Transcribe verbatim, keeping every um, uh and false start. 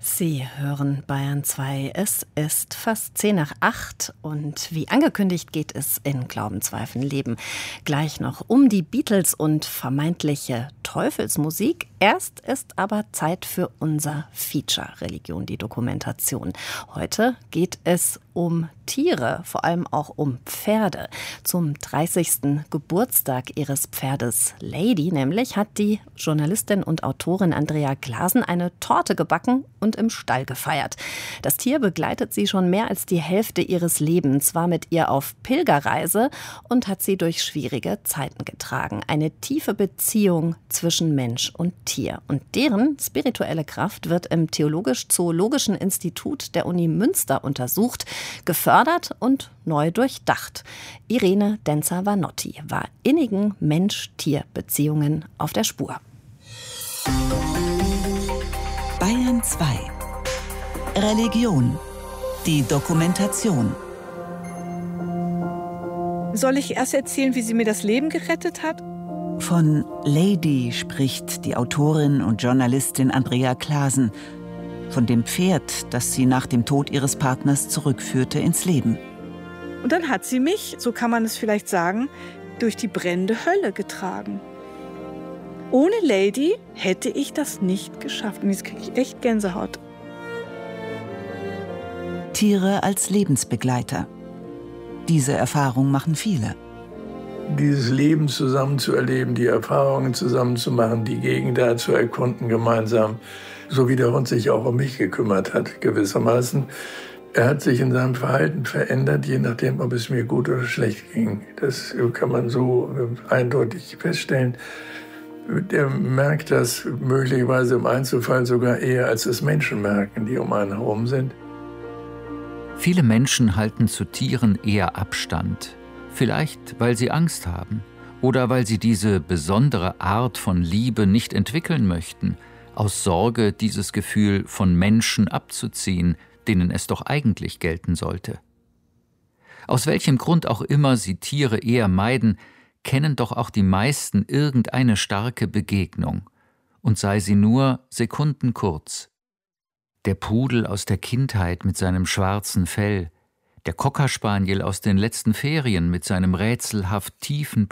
Sie hören Bayern zwei. Es ist fast zehn nach acht und wie angekündigt geht es in Glaubensweifen leben. Gleich noch um die Beatles und vermeintliche Teufelsmusik. Erst ist aber Zeit für unser Feature Religion, die Dokumentation. Heute geht es um Tiere, vor allem auch um Pferde. Zum dreißigsten Geburtstag ihres Pferdes Lady nämlich hat die Journalistin und Autorin Andrea Glasen eine Torte gebacken und im Stall gefeiert. Das Tier begleitet sie schon mehr als die Hälfte ihres Lebens, war mit ihr auf Pilgerreise und hat sie durch schwierige Zeiten getragen. Eine tiefe Beziehung zwischen Mensch und Tier. Und deren spirituelle Kraft wird im Theologisch-Zoologischen Institut der Uni Münster untersucht, gefördert und neu durchdacht. Irene Denzer-Vanotti war innigen Mensch-Tier-Beziehungen auf der Spur. Bayern zwei. Religion. Die Dokumentation. Soll ich erst erzählen, wie sie mir das Leben gerettet hat? Von Lady spricht die Autorin und Journalistin Andrea Glasen. Von dem Pferd, das sie nach dem Tod ihres Partners zurückführte ins Leben. Und dann hat sie mich, so kann man es vielleicht sagen, durch die brennende Hölle getragen. Ohne Lady hätte ich das nicht geschafft. Und jetzt kriege ich echt Gänsehaut. Tiere als Lebensbegleiter. Diese Erfahrung machen viele. Dieses Leben zusammen zu erleben, die Erfahrungen zusammen zu machen, die Gegend da zu erkunden gemeinsam, so wie der Hund sich auch um mich gekümmert hat, gewissermaßen. Er hat sich in seinem Verhalten verändert, je nachdem, ob es mir gut oder schlecht ging. Das kann man so eindeutig feststellen. Der merkt das möglicherweise im Einzelfall sogar eher, als es Menschen merken, die um einen herum sind. Viele Menschen halten zu Tieren eher Abstand. Vielleicht, weil sie Angst haben oder weil sie diese besondere Art von Liebe nicht entwickeln möchten, aus Sorge, dieses Gefühl von Menschen abzuziehen, denen es doch eigentlich gelten sollte. Aus welchem Grund auch immer sie Tiere eher meiden, kennen doch auch die meisten irgendeine starke Begegnung, und sei sie nur sekundenkurz. Der Pudel aus der Kindheit mit seinem schwarzen Fell, der Cockerspaniel aus den letzten Ferien mit seinem rätselhaft tiefen